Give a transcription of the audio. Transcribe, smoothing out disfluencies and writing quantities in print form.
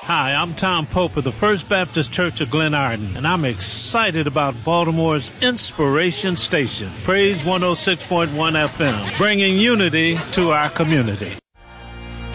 Hi, I'm Tom Pope of the First Baptist Church of Glen Arden, and I'm excited about Baltimore's Inspiration Station, Praise 106.1 FM, bringing unity to our community.